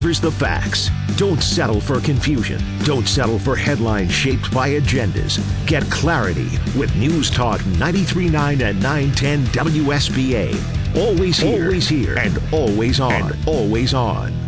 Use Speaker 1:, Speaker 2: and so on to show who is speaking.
Speaker 1: Here's the facts. Don't settle for confusion. Don't settle for headlines shaped by agendas. Get clarity with News Talk 93.9 and 910 WSBA. Always here, and always on.